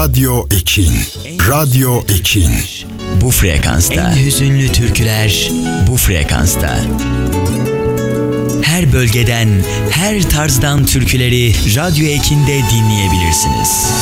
Radyo Ekin. Radyo Ekin. Bu frekansta. En hüzünlü türküler bu frekansta. Her bölgeden, her tarzdan türküleri Radyo Ekin'de dinleyebilirsiniz.